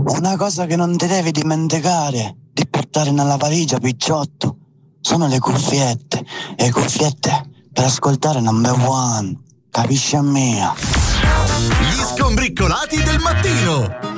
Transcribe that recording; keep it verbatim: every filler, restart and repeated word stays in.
Una cosa che non ti devi dimenticare di portare nella valigia, picciotto, sono le cuffiette. E le cuffiette per ascoltare number one. Capisci a mia? Gli skombriccolati del mattino.